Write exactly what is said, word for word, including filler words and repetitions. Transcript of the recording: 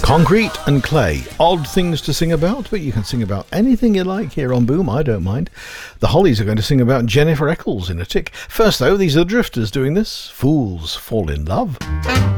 Concrete and Clay. Odd things to sing about, but you can sing about anything you like here on Boom. I don't mind. The Hollies are going to sing about Jennifer Eccles in a tick. First, though, these are the Drifters doing this. Fools Fall in Love.